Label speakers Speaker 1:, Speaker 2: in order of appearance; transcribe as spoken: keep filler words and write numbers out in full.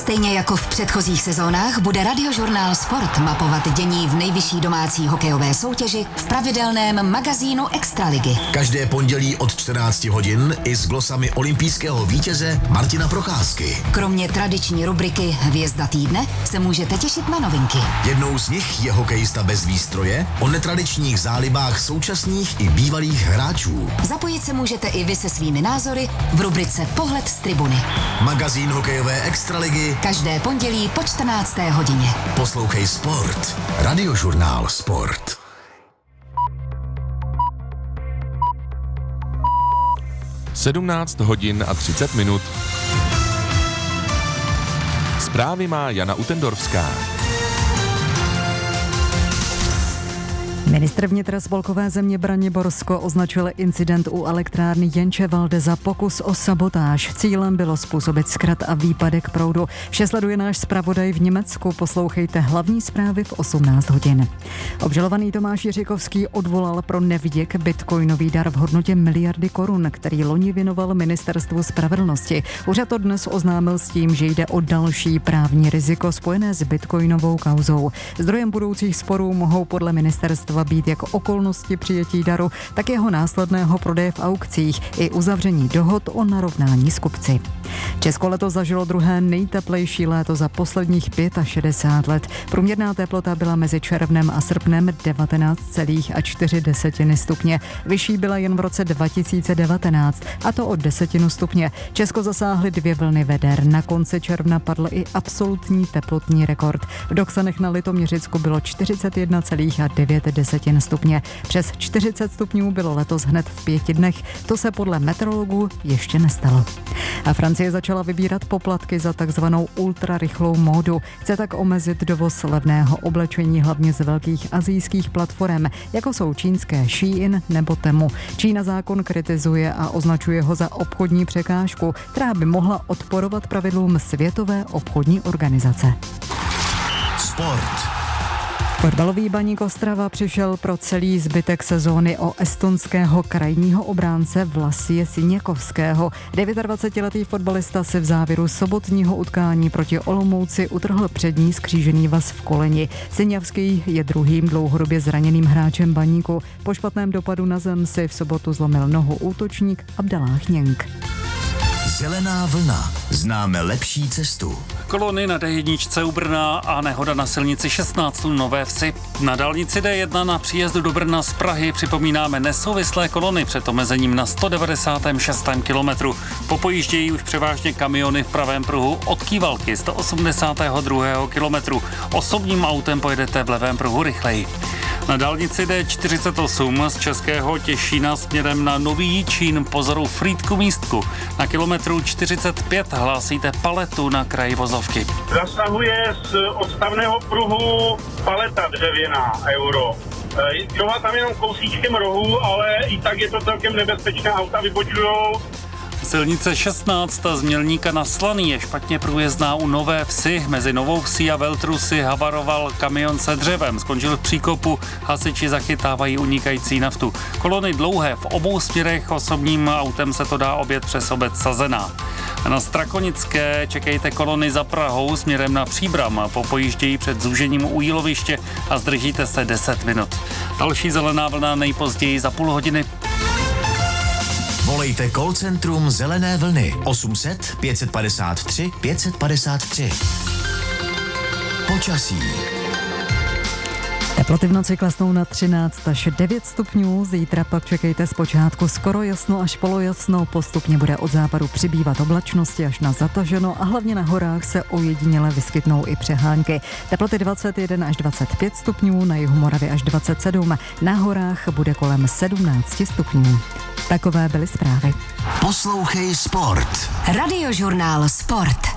Speaker 1: Stejně jako v předchozích sezónách bude Radiožurnál Sport mapovat dění v nejvyšší domácí hokejové soutěži v pravidelném magazínu Extraligy.
Speaker 2: Každé pondělí od čtrnácti hodin i s glosami olympijského vítěze Martina Procházky.
Speaker 1: Kromě tradiční rubriky Hvězda týdne se můžete těšit na novinky.
Speaker 2: Jednou z nich je hokejista bez výstroje o netradičních zálibách současných i bývalých hráčů.
Speaker 1: Zapojit se můžete i vy se svými názory v rubrice Pohled z tribuny.
Speaker 2: Magazín hokejové Extraligy
Speaker 1: každé pondělí po čtrnácté hodině.
Speaker 2: Poslouchej Sport. Radiožurnál Sport.
Speaker 3: sedmnáct hodin a třicet minut. Zprávy má Jana Utendorfská.
Speaker 4: Ministr vnitra spolkové země Braniborsko označil incident u elektrárny Jänčevalde za pokus o sabotáž. Cílem bylo způsobit zkrat a výpadek proudu. Vše sleduje náš zpravodaj v Německu. Poslouchejte hlavní zprávy v osmnáct hodin. Obžalovaný Tomáš Jiříkovský odvolal pro nevděk bitcoinový dar v hodnotě miliardy korun, který loni věnoval Ministerstvu spravedlnosti. Úřad to dnes oznámil s tím, že jde o další právní riziko spojené s bitcoinovou kauzou. Zdrojem budoucích sporů mohou podle ministerstva být jak okolnosti přijetí daru, tak jeho následného prodeje v aukcích i uzavření dohod o narovnání s kupci. Česko letos zažilo druhé nejteplejší léto za posledních šedesát pět let. Průměrná teplota byla mezi červnem a srpnem devatenáct celá čtyři stupně. Vyšší byla jen v roce dva tisíce devatenáct, a to o desetinu stupně. Česko zasáhly dvě vlny veder. Na konci června padl i absolutní teplotní rekord. V Doksanech na Litoměřicku bylo čtyřicet jedna celá devět stupně. Přes čtyřicet stupňů bylo letos hned v pěti dnech. To se podle meteorologů ještě nestalo. A Francie začala vybírat poplatky za takzvanou ultrarychlou módu. Chce tak omezit dovoz levného oblečení hlavně z velkých asijských platform, jako jsou čínské Shein nebo Temu. Čína zákon kritizuje a označuje ho za obchodní překážku, která by mohla odporovat pravidlům Světové obchodní organizace.
Speaker 2: Sport.
Speaker 4: Fotbalový Baník Ostrava přišel pro celý zbytek sezóny o estonského krajního obránce Vlasie Siněkovského. dvacetidevítiletý fotbalista si v závěru sobotního utkání proti Olomouci utrhl přední skřížený vaz v koleni. Siněvský je druhým dlouhodobě zraněným hráčem Baníku. Po špatném dopadu na zem si v sobotu zlomil nohu útočník Abdallah Něnk.
Speaker 2: Zelená vlna. Známe lepší cestu.
Speaker 5: Kolony na dé jedna u Brna a nehoda na silnici šestnáct u Nové Vsi. Na dálnici dé jedna na příjezdu do Brna z Prahy připomínáme nesouvislé kolony před omezením na sto devadesátém šestém kilometru. Popojíždějí už převážně kamiony v pravém pruhu od Kývalky sto osmdesátého druhého kilometru. Osobním autem pojedete v levém pruhu rychleji. Na dálnici dé čtyřicet osm z Českého Těšína směrem na Nový Jičín pozoru Frýdku místku. Na kilometru čtyřicet pět hlásíte paletu na kraji vozovky.
Speaker 6: Zasahuje z odstavného pruhu paleta dřevěná euro. Joha tam jenom kousíčkem rohu, ale i tak je to celkem nebezpečné, auta vybočujou.
Speaker 5: Silnice šestnáct z Mělníka na Slaný je špatně průjezdná u Nové Vsi. Mezi Novou Vsí a Veltrusy havaroval kamion se dřevem. Skončil v příkopu, hasiči zachytávají unikající naftu. Kolony dlouhé v obou směrech, osobním autem se to dá objet přes obec Sazená. Na Strakonické čekejte kolony za Prahou směrem na Příbram. Popojíždějí před zúžením u Jíloviště a zdržíte se deset minut. Další zelená vlna nejpozději za půl hodiny.
Speaker 2: Volejte call centrum Zelené vlny osm set pět padesát tři pět padesát tři. Počasí.
Speaker 4: Teploty v noci klesnou na třináct až devět stupňů, zítra pak čekejte zpočátku skoro jasno až polojasno, postupně bude od západu přibývat oblačnosti až na zataženo a hlavně na horách se ojediněle vyskytnou i přehánky. Teploty dvacet jedna až dvacet pět stupňů, na jihu Moravy až dvacet sedm, na horách bude kolem sedmnáct stupňů. Takové byly zprávy.
Speaker 2: Poslouchej Sport.
Speaker 1: Radiožurnál Sport.